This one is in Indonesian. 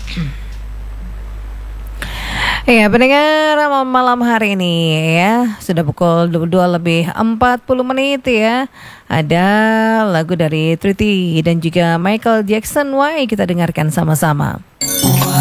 Ya, pendengar malam hari ini ya, sudah pukul 22 lebih 40 menit ya. Ada lagu dari Triti dan juga Michael Jackson, Why, kita dengarkan sama-sama.